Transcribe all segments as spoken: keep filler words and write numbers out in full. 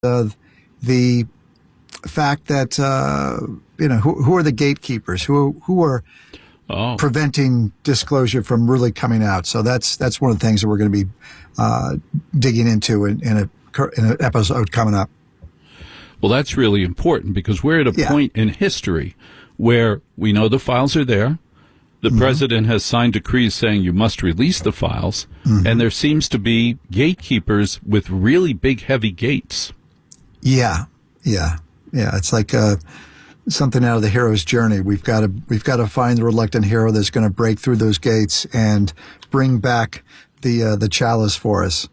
uh, the fact that uh, you know who, who are the gatekeepers, who who are oh. preventing disclosure from really coming out. So that's that's one of the things that we're going to be uh, digging into in, in a in an episode coming up. Well, that's really important because we're at a yeah. point in history where we know the files are there. The mm-hmm. president has signed decrees saying you must release the files, mm-hmm. and there seems to be gatekeepers with really big, heavy gates. Yeah, yeah, yeah. It's like uh, something out of the hero's journey. We've got to we've got to find the reluctant hero that's going to break through those gates and bring back the uh, the chalice for us.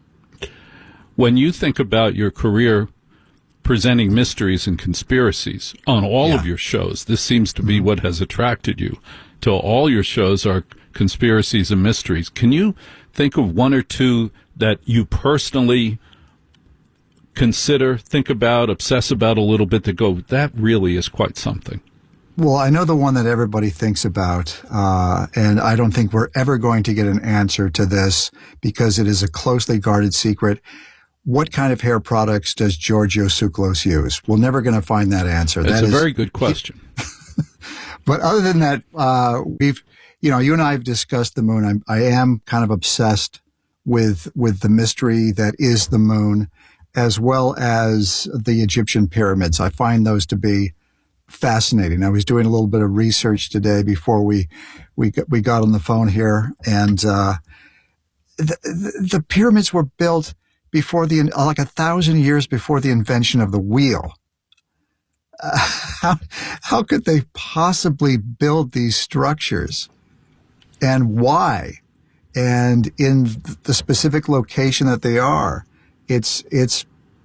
When you think about your career presenting mysteries and conspiracies on all yeah. of your shows, this seems to be mm-hmm. what has attracted you. To all your shows are conspiracies and mysteries. Can you think of one or two that you personally consider, think about, obsess about a little bit that go, that really is quite something? Well, I know the one that everybody thinks about, uh, and I don't think we're ever going to get an answer to this because it is a closely guarded secret. What kind of hair products does Giorgio Tsoukalos use? We're never going to find that answer. That's that a is, very good question. But other than that, uh, we've, you know, you and I have discussed the moon. I'm, I am kind of obsessed with, with the mystery that is the moon, as well as the Egyptian pyramids. I find those to be fascinating. I was doing a little bit of research today before we, we, got, we got on the phone here, and, uh, the, the, the pyramids were built before the, like a thousand years before the invention of the wheel. Uh, how, how could they possibly build these structures, and why? And in the specific location that they are, it's, it's,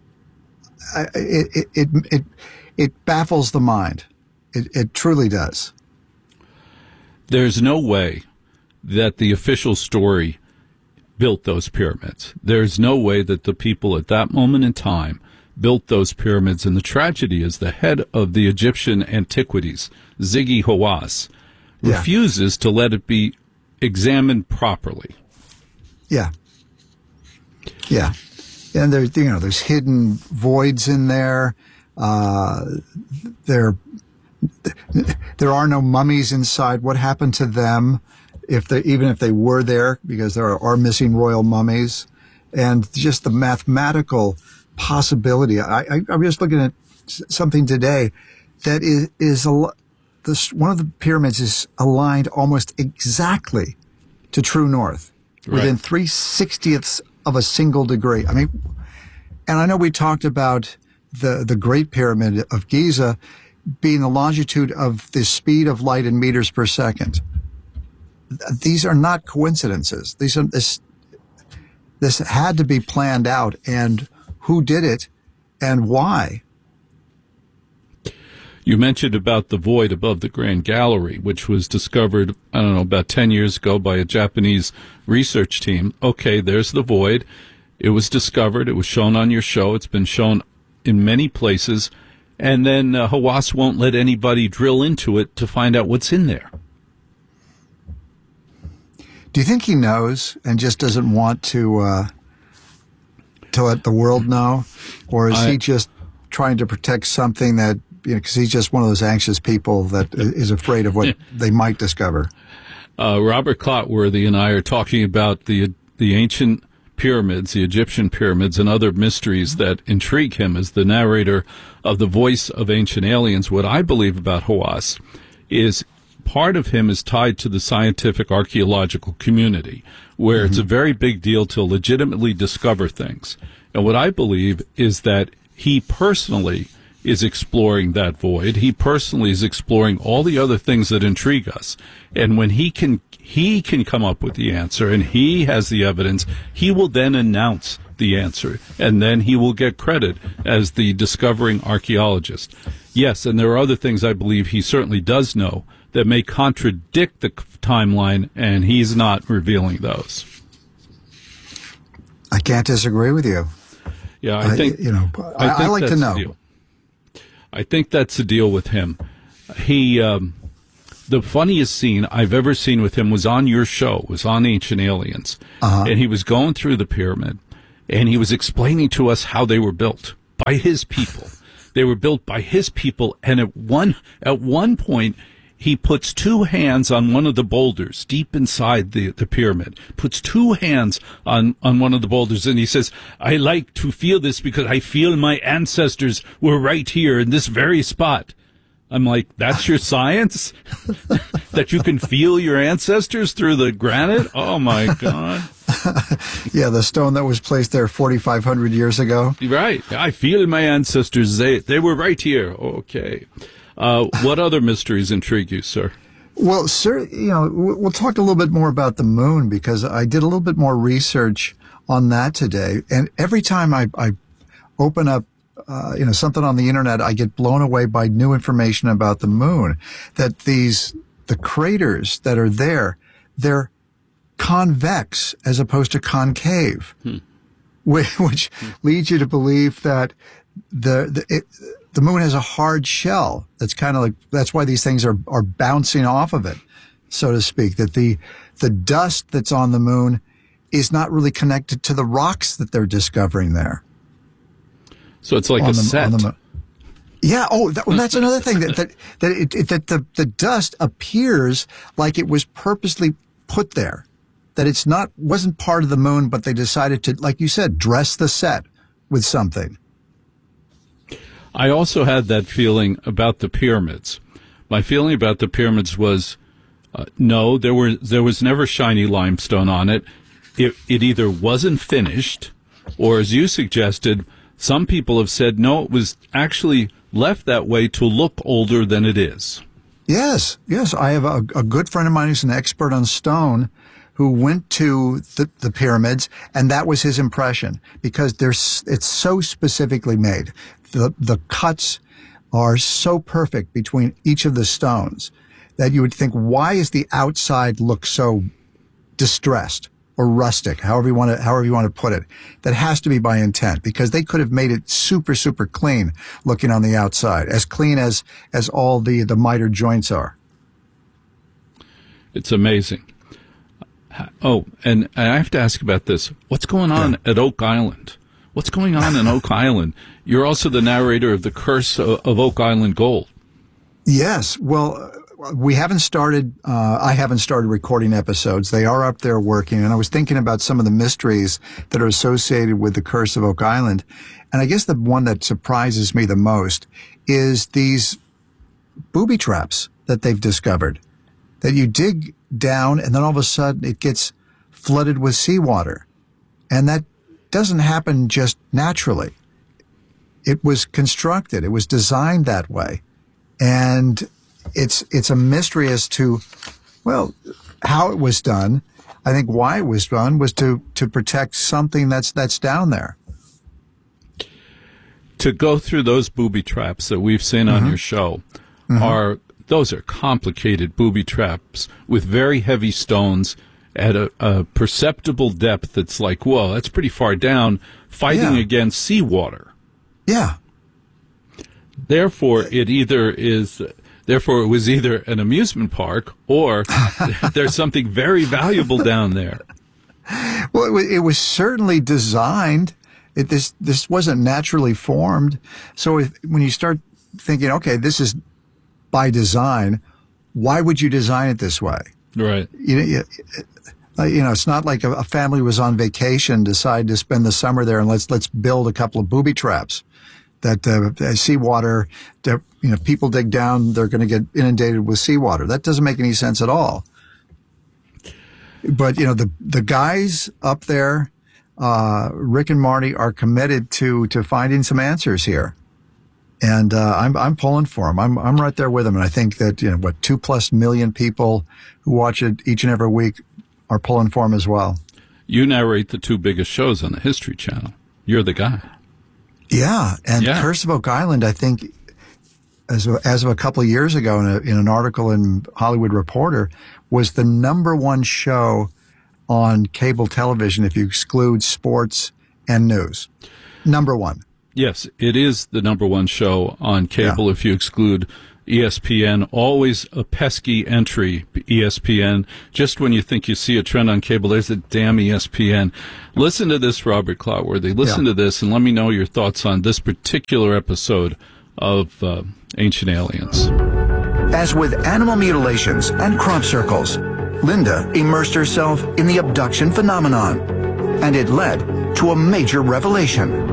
it, it, it, it, it baffles the mind. It, it truly does. There's no way that the official story built those pyramids. There's no way that the people at that moment in time built those pyramids, and the tragedy is the head of the Egyptian antiquities, Ziggy Hawass, yeah. refuses to let it be examined properly. Yeah. Yeah. And there's, you know, there's hidden voids in there. Uh, there, there are no mummies inside. What happened to them? If they, even if they were there, because there are, are missing royal mummies, and just the mathematical possibility. I, I, I'm just looking at something today that is, is a, this, one of the pyramids is aligned almost exactly to true north, right, within three sixtieths of a single degree. I mean, and I know we talked about the, the Great Pyramid of Giza being the longitude of the speed of light in meters per second. These are not coincidences. These are, this, this had to be planned out, and who did it and why? You mentioned about the void above the Grand Gallery, which was discovered, I don't know, about ten years ago by a Japanese research team. Okay, there's the void. It was discovered. It was shown on your show. It's been shown in many places. And then uh, Hawass won't let anybody drill into it to find out what's in there. Do you think he knows and just doesn't want to uh, to let the world know? Or is I, he just trying to protect something that, you know, because he's just one of those anxious people that is afraid of what they might discover? Uh, Robert Clotworthy and I are talking about the the ancient pyramids, the Egyptian pyramids, and other mysteries that intrigue him as the narrator of The Voice of Ancient Aliens. What I believe about Hawass is part of him is tied to the scientific archaeological community, where mm-hmm. it's a very big deal to legitimately discover things. And what I believe is that he personally is exploring that void. He personally is exploring all the other things that intrigue us. And when he can he can come up with the answer and he has the evidence, he will then announce the answer, and then he will get credit as the discovering archaeologist. Yes, and there are other things I believe he certainly does know that may contradict the timeline, and he's not revealing those. I can't disagree with you. Yeah, I think, I, you know, I, I, think I like to know. I think that's the deal with him. He, um, the funniest scene I've ever seen with him was on your show, was on Ancient Aliens. Uh-huh. And he was going through the pyramid, and he was explaining to us how they were built. by his people. They were built by his people, and at one at one point, he puts two hands on one of the boulders deep inside the, the pyramid, puts two hands on, on one of the boulders, and he says, I like to feel this because I feel my ancestors were right here in this very spot. I'm like, that's your science? That you can feel your ancestors through the granite? Oh, my God. Yeah, the stone that was placed there forty-five hundred years ago. Right. I feel my ancestors. They, they were right here. Okay. Uh, what other mysteries intrigue you, sir? Well, sir, you know, we'll talk a little bit more about the moon because I did a little bit more research on that today. And every time I, I open up, uh, you know, something on the internet, I get blown away by new information about the moon. That these, the craters that are there, they're convex as opposed to concave, hmm. which, which hmm. leads you to believe that the, the, it, the moon has a hard shell. That's kind of like, that's why these things are, are bouncing off of it, so to speak, that the, the dust that's on the moon is not really connected to the rocks that they're discovering there. So it's like a the, set. The, yeah. Oh, that, well, that's another thing that, that, that, it, it, that the, the dust appears like it was purposely put there, that it's not, wasn't part of the moon, but they decided to, like you said, dress the set with something. I also had that feeling about the pyramids. My feeling about the pyramids was, uh, no, there were there was never shiny limestone on it. It it either wasn't finished, or as you suggested, some people have said, no, it was actually left that way to look older than it is. Yes, yes. I have a, a good friend of mine who's an expert on stone who went to the, the pyramids, and that was his impression, because there's, it's so specifically made. The, the cuts are so perfect between each of the stones that you would think, why is the outside look so distressed or rustic, however you want to, however you want to put it? That has to be by intent, because they could have made it super, super clean looking on the outside, as clean as, as all the, the miter joints are. It's amazing. Oh, and I have to ask about this. What's going on yeah. at Oak Island? What's going on in Oak Island? You're also the narrator of The Curse of, of Oak Island Gold. Yes. Well, we haven't started, uh, I haven't started recording episodes. They are up there working. And I was thinking about some of the mysteries that are associated with The Curse of Oak Island. And I guess the one that surprises me the most is these booby traps that they've discovered. That you dig down and then all of a sudden it gets flooded with seawater. And that doesn't happen just naturally. It was constructed. It was designed that way. And it's it's a mystery as to, well, how it was done. I think why it was done was to, to protect something that's that's down there. To go through those booby traps that we've seen mm-hmm. on your show mm-hmm. are those are complicated booby traps with very heavy stones at a, a perceptible depth that's like, whoa, that's pretty far down, fighting yeah. against seawater. Yeah. Therefore, it either is, therefore it was either an amusement park or there's something very valuable down there. Well, it was, it was certainly designed. It, this this wasn't naturally formed. So if, when you start thinking, okay, this is by design, why would you design it this way? Right. You know, you, you know, it's not like a, a family was on vacation, decided to spend the summer there, and let's let's build a couple of booby traps. That uh, seawater, that, you know, people dig down, they're going to get inundated with seawater. That doesn't make any sense at all. But you know, the the guys up there, uh, Rick and Marty, are committed to to finding some answers here. And uh, I'm I'm pulling for them. I'm I'm right there with them. And I think that, you know, what, two plus million people who watch it each and every week are pulling for them as well. You narrate the two biggest shows on the History Channel. You're the guy. Yeah, and yeah. Curse of Oak Island, I think, as of, as of a couple of years ago, in, a, in an article in Hollywood Reporter, was the number one show on cable television if you exclude sports and news. Number one. Yes, it is the number one show on cable yeah. if you exclude E S P N, always a pesky entry, E S P N. Just when you think you see a trend on cable, there's a damn E S P N. Listen to this, Robert Clotworthy. Listen yeah. to this, and let me know your thoughts on this particular episode of uh, Ancient Aliens. As with animal mutilations and crop circles, Linda immersed herself in the abduction phenomenon, and it led to a major revelation.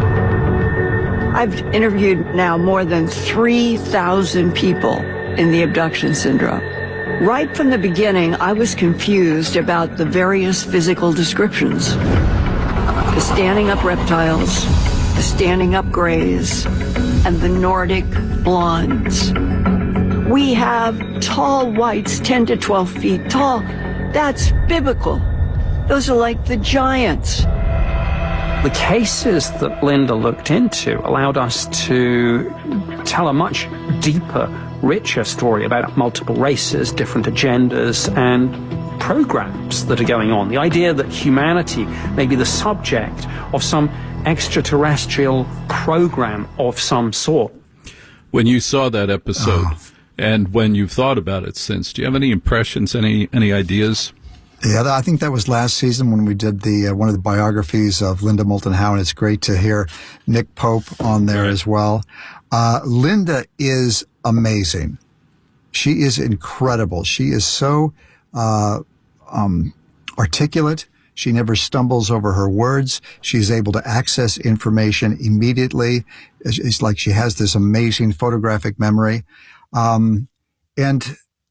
I've interviewed now more than three thousand people in the abduction syndrome. Right from the beginning, I was confused about the various physical descriptions. The standing up reptiles, the standing up grays, and the Nordic blondes. We have tall whites, ten to twelve feet tall. That's biblical. Those are like the giants. The cases that Linda looked into allowed us to tell a much deeper, richer story about multiple races, different agendas, and programs that are going on. The idea that humanity may be the subject of some extraterrestrial program of some sort. When you saw that episode, oh. and when you've thought about it since, do you have any impressions, any any ideas? Yeah, I think that was last season when we did the uh, one of the biographies of Linda Moulton Howe, and it's great to hear Nick Pope on there right. as well. Uh, Linda is amazing. She is incredible. She is so uh, um, articulate. She never stumbles over her words. She's able to access information immediately. It's, it's like she has this amazing photographic memory. Um, and,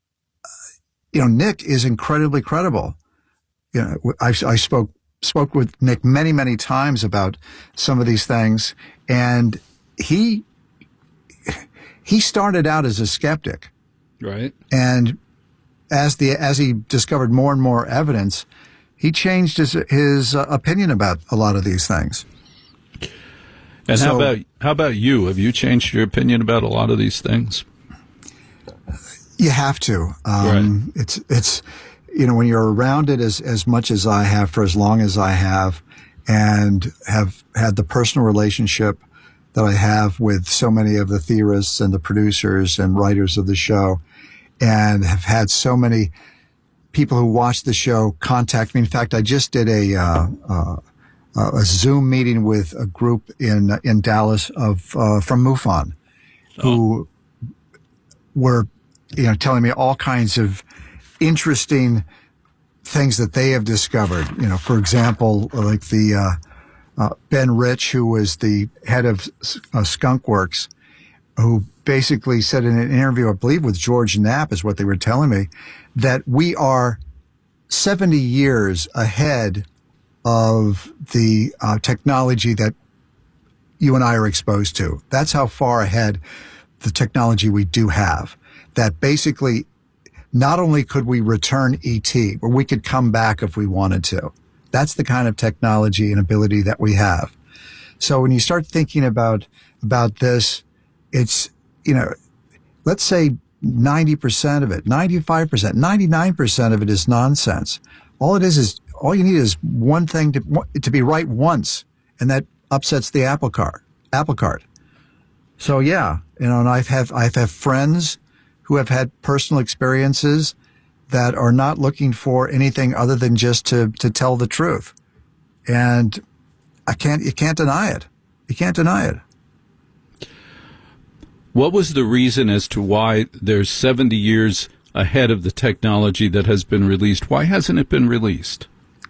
you know, Nick is incredibly credible. You know, I, I spoke spoke with Nick many, many times about some of these things, and he he started out as a skeptic, right? And as the as he discovered more and more evidence, he changed his his uh, opinion about a lot of these things. And so, how about how about you? Have you changed your opinion about a lot of these things? You have to. Um, right. It's it's. You know, when you're around it as, as much as I have for as long as I have, and have had the personal relationship that I have with so many of the theorists and the producers and writers of the show, and have had so many people who watch the show contact me. In fact, I just did a uh, uh, a Zoom meeting with a group in in Dallas of uh, from MUFON, oh. who were you know telling me all kinds of interesting things that they have discovered. You know, for example, like the uh, uh, Ben Rich, who was the head of uh, Skunk Works, who basically said in an interview, I believe with George Knapp, is what they were telling me, that we are seventy years ahead of the uh, technology that you and I are exposed to. That's how far ahead the technology we do have. That basically, not only could we return E T, or we could come back if we wanted to. That's the kind of technology and ability that we have. So when you start thinking about about this, it's, you know, let's say ninety percent of it, ninety-five percent, ninety-nine percent of it is nonsense. All it is is, all you need is one thing to to be right once, and that upsets the apple cart. Apple cart. So yeah, you know, and I've have I've have friends who have had personal experiences that are not looking for anything other than just to, to tell the truth. And I can't, you can't deny it. You can't deny it. What was the reason as to why there's seventy years ahead of the technology that has been released? Why hasn't it been released?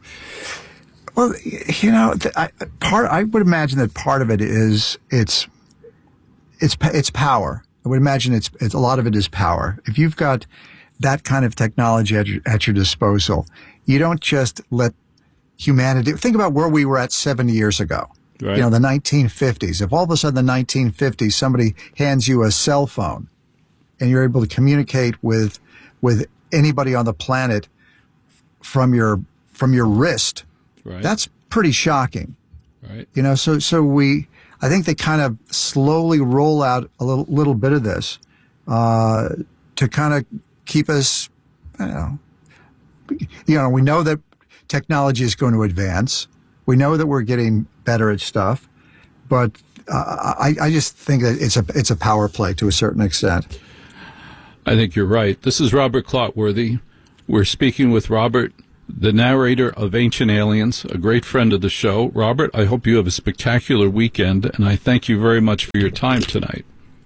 Well, you know, I, part, I would imagine that part of it is it's, it's, it's power. I would imagine it's, it's a lot of it is power. If you've got that kind of technology at your, at your disposal, you don't just let humanity think about where we were at seventy years ago. Right. You know, the nineteen fifties. If all of a sudden in the nineteen fifties somebody hands you a cell phone and you're able to communicate with with anybody on the planet from your from your wrist, right. That's pretty shocking. Right. You know, so so we. I think they kind of slowly roll out a little, little bit of this uh, to kind of keep us, I don't know, you know, we know that technology is going to advance. We know that we're getting better at stuff, but uh, I, I just think that it's a it's a power play to a certain extent. I think you're right. This is Robert Clotworthy. We're speaking with Robert, the narrator of Ancient Aliens, a great friend of the show. Robert, I hope you have a spectacular weekend, and I thank you very much for your time tonight.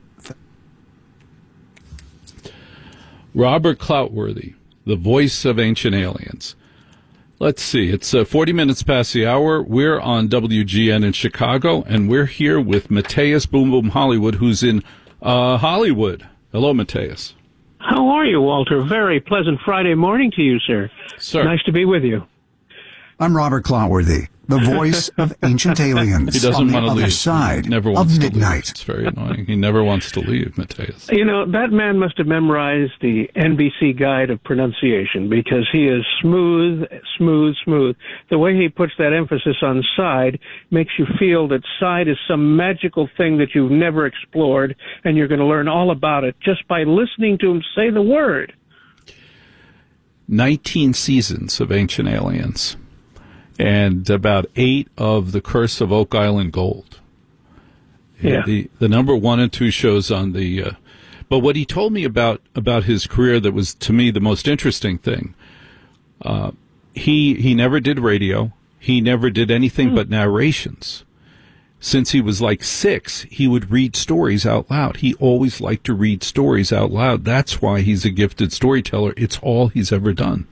Robert Clotworthy, the voice of Ancient Aliens. Let's see, it's uh, forty minutes past the hour. We're on W G N in Chicago, and we're here with Mateus Boom Boom Hollywood, who's in uh, Hollywood. Hello, Mateus. How are you, Walter? Very pleasant Friday morning to you, sir. Sir. Nice to be with you. I'm Robert Clotworthy, the voice of Ancient Aliens. He doesn't on the want to other leave. side He never wants of to midnight. leave. It's very annoying. He never wants to leave, Mateus. You know, that man must have memorized the N B C Guide of Pronunciation, because he is smooth, smooth, smooth. The way he puts that emphasis on side makes you feel that side is some magical thing that you've never explored, and you're going to learn all about it just by listening to him say the word. nineteen seasons of Ancient Aliens, and about eight of The Curse of Oak Island Gold. Yeah. The the number one and two shows on the. Uh, but what he told me about about his career that was to me the most interesting thing. Uh, he he never did radio. He never did anything mm. but narrations. Since he was like six, he would read stories out loud. He always liked to read stories out loud. That's why he's a gifted storyteller. It's all he's ever done.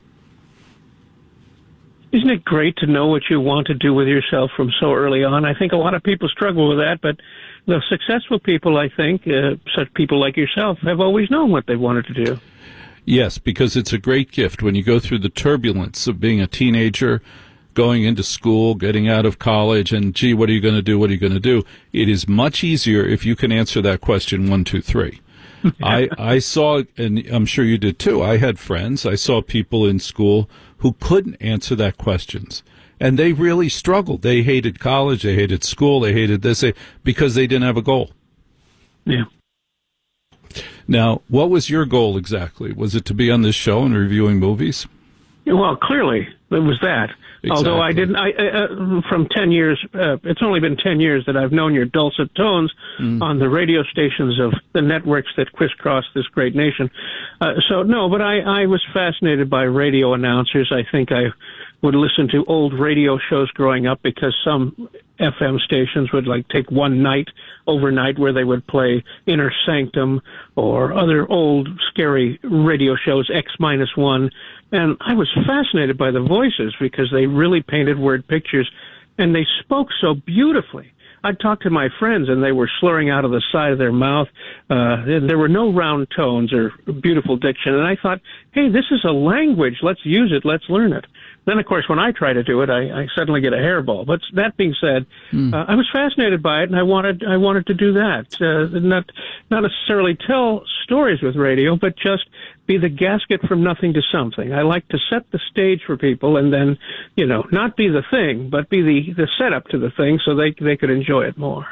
Isn't it great to know what you want to do with yourself from so early on? I think a lot of people struggle with that, but the successful people, I think, uh, such people like yourself, have always known what they wanted to do. Yes, because it's a great gift when you go through the turbulence of being a teenager, going into school, getting out of college, and, gee, what are you going to do? What are you going to do? It is much easier if you can answer that question one, two, three. I, I saw, and I'm sure you did too, I had friends, I saw people in school who couldn't answer that questions. And they really struggled. They hated college, they hated school, they hated this, they, because they didn't have a goal. Yeah. Now, what was your goal exactly? Was it to be on this show and reviewing movies? Well, clearly, it was that. Exactly. Although I didn't, I, uh, from ten years, uh, it's only been ten years that I've known your dulcet tones mm. on the radio stations of the networks that crisscross this great nation. Uh, so, no, but I, I was fascinated by radio announcers. I think I would listen to old radio shows growing up because some F M stations would like take one night overnight where they would play Inner Sanctum or other old scary radio shows, X minus one. And I was fascinated by the voices because they really painted word pictures and they spoke so beautifully. I'd talk to my friends and they were slurring out of the side of their mouth. Uh, there were no round tones or beautiful diction. And I thought, hey, this is a language. Let's use it. Let's learn it. Then, of course, when I try to do it, I, I suddenly get a hairball. But that being said, mm. uh, I was fascinated by it, and I wanted I wanted to do that. Uh, not not necessarily tell stories with radio, but just be the gasket from nothing to something. I like to set the stage for people, and then, you know, not be the thing, but be the, the setup to the thing, so they they could enjoy it more.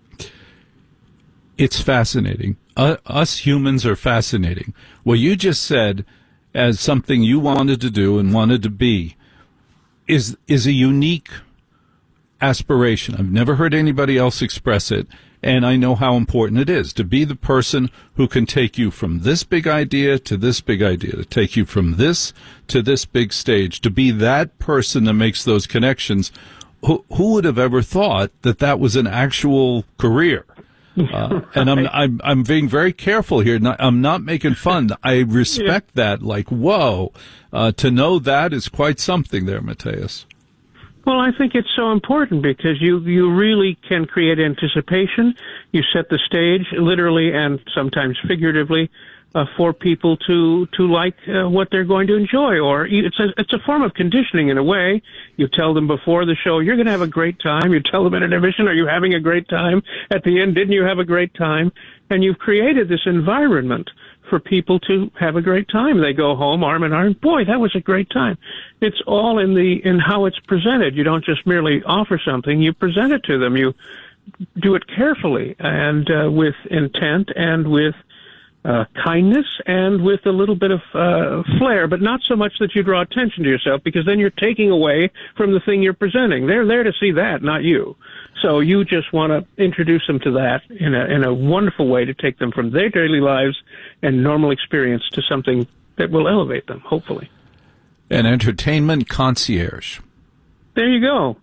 It's fascinating. Uh, us humans are fascinating. What you just said, as something you wanted to do and wanted to be, is is a unique aspiration. I've never heard anybody else express it, and I know how important it is to be the person who can take you from this big idea to this big idea, to take you from this to this big stage, to be that person that makes those connections. Who, who would have ever thought that that was an actual career? Uh, and I'm, I'm I'm being very careful here. Not, I'm not making fun. I respect yeah. that. Like, whoa, uh, to know that is quite something there, Mateus. Well, I think it's so important because you, you really can create anticipation. You set the stage, literally and sometimes figuratively, uh, for people to to like uh, what they're going to enjoy. Or it's a, it's a form of conditioning in a way. You tell them before the show, you're going to have a great time. You tell them at intermission, are you having a great time? At the end, didn't you have a great time? And you've created this environment for people to have a great time. They go home arm in arm. Boy, that was a great time. It's all in the in how it's presented. You don't just merely offer something. You present it to them. You do it carefully and uh, with intent and with uh, kindness and with a little bit of uh, flair, but not so much that you draw attention to yourself, because then you're taking away from the thing you're presenting. They're there to see that, not you. So you just want to introduce them to that in a, in a wonderful way to take them from their daily lives and normal experience to something that will elevate them, hopefully. An entertainment concierge. There you go.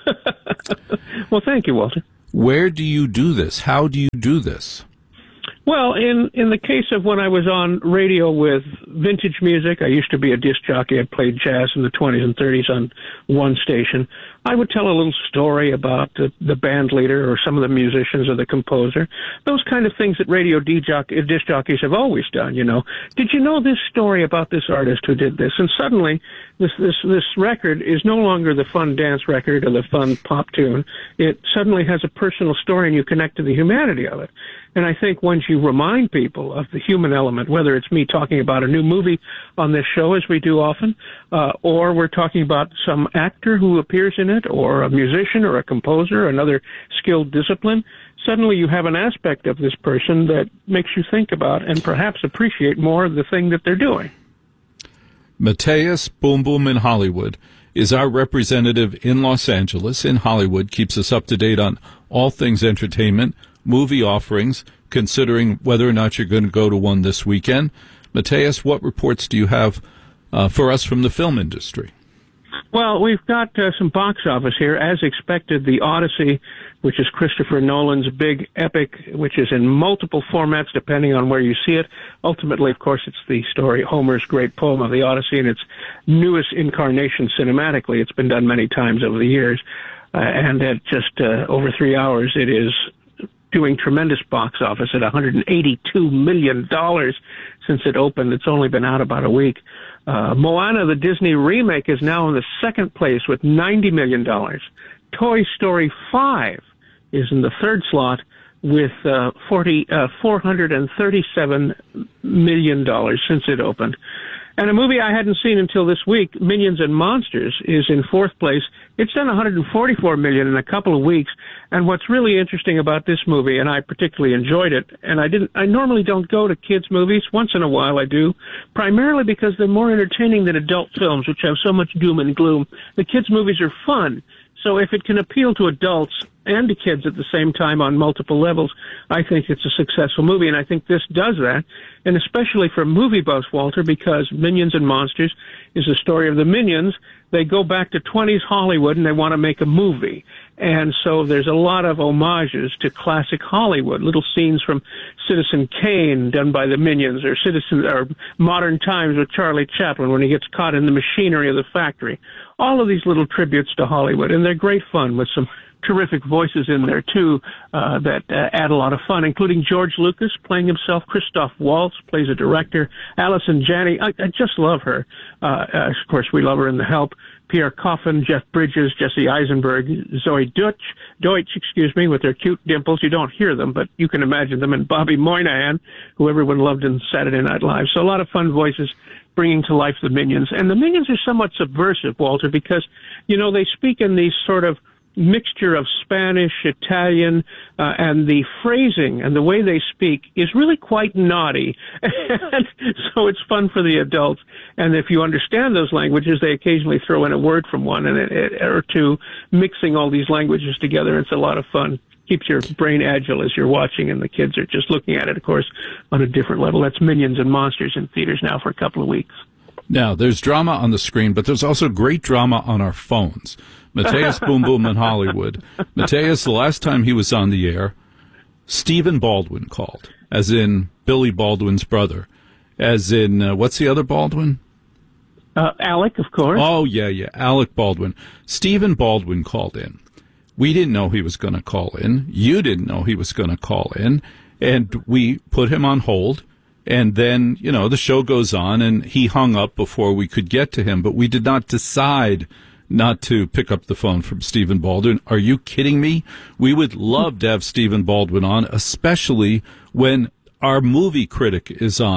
Well, thank you, Walter. Where do you do this? How do you do this? Well, in, in the case of when I was on radio with vintage music, I used to be a disc jockey. I played jazz in the twenties and thirties on one station. I would tell a little story about the, the band leader or some of the musicians or the composer, those kind of things that radio disc jockeys have always done, you know. Did you know this story about this artist who did this? And suddenly, this, this, this record is no longer the fun dance record or the fun pop tune. It suddenly has a personal story, and you connect to the humanity of it. And I think once you remind people of the human element, whether it's me talking about a new movie on this show, as we do often, uh, or we're talking about some actor who appears in it, or a musician or a composer, or another skilled discipline, suddenly you have an aspect of this person that makes you think about and perhaps appreciate more of the thing that they're doing. Matthias Boom Boom in Hollywood is our representative in Los Angeles, in Hollywood, keeps us up to date on all things entertainment, movie offerings, considering whether or not you're going to go to one this weekend. Matthias, what reports do you have uh, for us from the film industry? Well, we've got uh, some box office here. As expected, The Odyssey, which is Christopher Nolan's big epic, which is in multiple formats depending on where you see it. Ultimately, of course, it's the story, Homer's great poem of the Odyssey, in its newest incarnation cinematically. It's been done many times over the years. Uh, and at just uh, over three hours, it is doing tremendous box office at one hundred eighty-two million dollars since it opened. It's only been out about a week. Uh, Moana, the Disney remake, is now in the second place with ninety million dollars. Toy Story five is in the third slot with uh, forty, uh, four hundred thirty-seven million dollars since it opened. And a movie I hadn't seen until this week, Minions and Monsters, is in fourth place. It's done one hundred forty-four million dollars in a couple of weeks. And what's really interesting about this movie, and I particularly enjoyed it, and I didn't, I normally don't go to kids' movies. Once in a while I do, primarily because they're more entertaining than adult films, which have so much doom and gloom. The kids' movies are fun. So if it can appeal to adults and to kids at the same time on multiple levels, I think it's a successful movie, and I think this does that, and especially for movie buffs, Walter, because Minions and Monsters is the story of the Minions. They go back to twenties Hollywood, and they want to make a movie. And so there's a lot of homages to classic Hollywood, little scenes from Citizen Kane done by the Minions, or Citizen or Modern Times with Charlie Chaplin when he gets caught in the machinery of the factory. All of these little tributes to Hollywood, and they're great fun with some terrific voices in there, too, uh, that uh, add a lot of fun, including George Lucas playing himself. Christoph Waltz plays a director. Allison Janney, I, I just love her. Uh, uh, of course, we love her in The Help. Pierre Coffin, Jeff Bridges, Jesse Eisenberg, Zoe Deutsch, Deutsch, excuse me, with their cute dimples. You don't hear them, but you can imagine them. And Bobby Moynihan, who everyone loved in Saturday Night Live. So a lot of fun voices bringing to life the Minions. And the Minions are somewhat subversive, Walter, because, you know, they speak in these sort of mixture of Spanish, Italian, uh, and the phrasing and the way they speak is really quite naughty. And so it's fun for the adults. And if you understand those languages, they occasionally throw in a word from one and it, it, or two, mixing all these languages together. It's a lot of fun. Keeps your brain agile as you're watching, and the kids are just looking at it, of course, on a different level. That's Minions and Monsters in theaters now for a couple of weeks. Now, there's drama on the screen, but there's also great drama on our phones. Matthias Boom Boom in Hollywood. Matthias, the last time he was on the air, Stephen Baldwin called, as in Billy Baldwin's brother, as in, uh, what's the other Baldwin? Uh, Alec, of course. Oh, yeah, yeah, Alec Baldwin. Stephen Baldwin called in. We didn't know he was going to call in. You didn't know he was going to call in. And we put him on hold. And then, you know, the show goes on, and he hung up before we could get to him. But we did not decide not to pick up the phone from Stephen Baldwin. Are you kidding me? We would love to have Stephen Baldwin on, especially when our movie critic is on.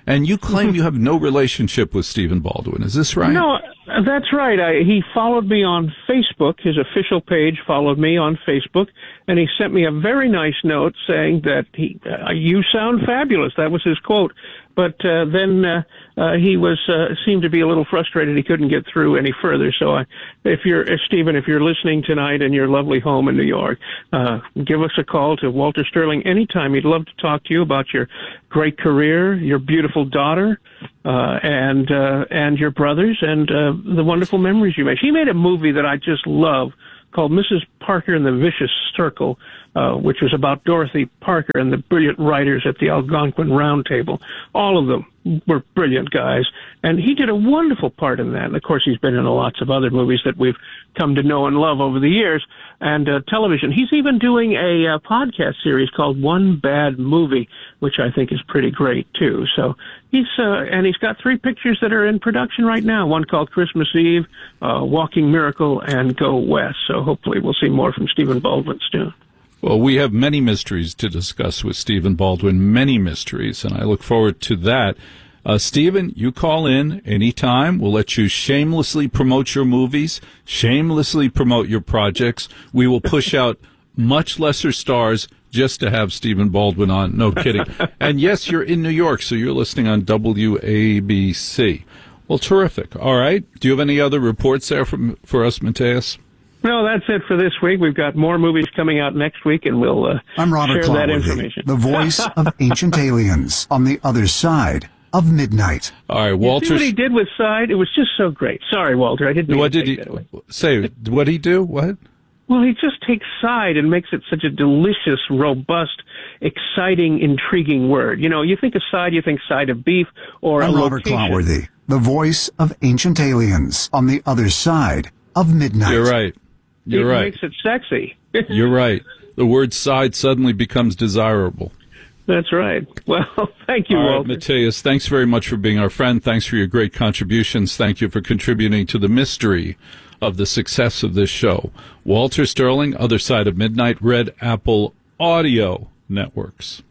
And you claim you have no relationship with Stephen Baldwin. Is this right? No, that's right. I, he followed me on Facebook. His official page followed me on Facebook, and he sent me a very nice note saying that he, uh, you sound fabulous. That was his quote. But uh, then uh, uh, he was uh, seemed to be a little frustrated. He couldn't get through any further. So, I, if you're if Stephen, if you're listening tonight in your lovely home in New York, uh, give us a call to Walter Sterling anytime. He'd love to talk to you about your great career, your beautiful daughter, uh, and uh, and your brothers, and uh, the wonderful memories you made. He made a movie that I just love called Missus Parker and the Vicious Circle, uh, which was about Dorothy Parker and the brilliant writers at the Algonquin Round Table. All of them were brilliant guys, and he did a wonderful part in that. And, of course, he's been in lots of other movies that we've come to know and love over the years, and uh, television. He's even doing a uh, podcast series called One Bad Movie, which I think is pretty great, too. So he's uh, and he's got three pictures that are in production right now, one called Christmas Eve, uh, Walking Miracle, and Go West. So hopefully we'll see more from Stephen Baldwin soon. Well, we have many mysteries to discuss with Stephen Baldwin, many mysteries, and I look forward to that. Uh, Stephen, you call in anytime. We'll let you shamelessly promote your movies, shamelessly promote your projects. We will push out much lesser stars just to have Stephen Baldwin on. No kidding. And yes, you're in New York, so you're listening on W A B C. Well, terrific. All right. Do you have any other reports there from, for us, Mateus? No, that's it for this week. We've got more movies coming out next week, and we'll uh, I'm Robert share that Clotworthy, information. The voice of ancient aliens on the other side of midnight. All right, Walter. You see what he did with Side? It was just so great. Sorry, Walter, I didn't mean what to did take he that away. say? What did he do? What? Well, he just takes Side and makes it such a delicious, robust, exciting, intriguing word. You know, you think of Side, you think side of beef or I'm a Robert location. Clotworthy, the voice of ancient aliens on the other side of midnight. You're right. You're it right. makes it sexy. You're right. The word side suddenly becomes desirable. That's right. Well, thank you, All right, Walter. Mateus, thanks very much for being our friend. Thanks for your great contributions. Thank you for contributing to the mystery of the success of this show. Walter Sterling, Other Side of Midnight, Red Apple Audio Networks.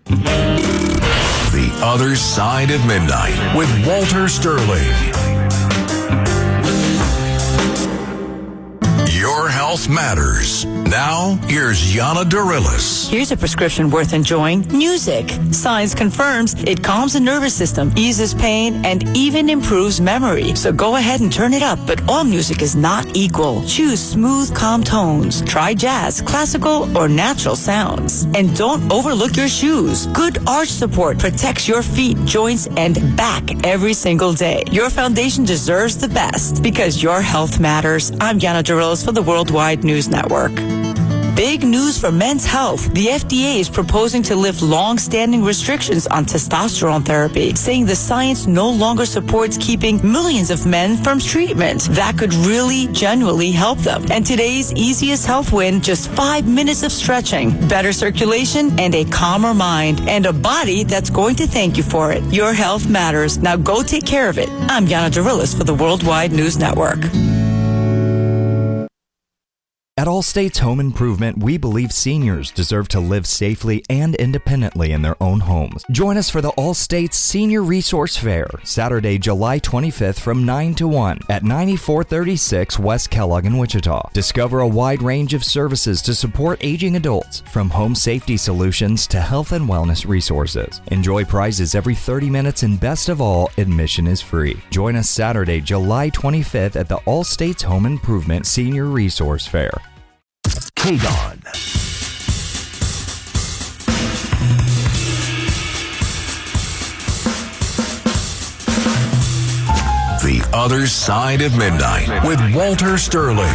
The Other Side of Midnight with Walter Sterling. Your health matters. Now, here's Yana Dorillis. Here's a prescription worth enjoying. Music. Science confirms it calms the nervous system, eases pain, and even improves memory. So go ahead and turn it up, but all music is not equal. Choose smooth, calm tones. Try jazz, classical, or natural sounds. And don't overlook your shoes. Good arch support protects your feet, joints, and back every single day. Your foundation deserves the best because your health matters. I'm Yana Dorillis for the Worldwide News Network. Big news for men's health. The F D A is proposing to lift long-standing restrictions on testosterone therapy, saying the science no longer supports keeping millions of men from treatment. That could really, genuinely help them. And today's easiest health win, just five minutes of stretching, better circulation, and a calmer mind, and a body that's going to thank you for it. Your health matters. Now go take care of it. I'm Yana Dorillis for the Worldwide News Network. At Allstate's Home Improvement, we believe seniors deserve to live safely and independently in their own homes. Join us for the Allstate Senior Resource Fair, Saturday, July twenty-fifth from nine to one at ninety-four thirty-six West Kellogg in Wichita. Discover a wide range of services to support aging adults, from home safety solutions to health and wellness resources. Enjoy prizes every thirty minutes, and best of all, admission is free. Join us Saturday, July twenty-fifth at the Allstate's Home Improvement Senior Resource Fair. K D O N. The Other Side of Midnight with Walter Sterling.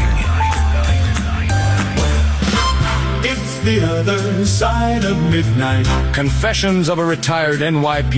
It's the other side of midnight. Confessions of a retired N Y P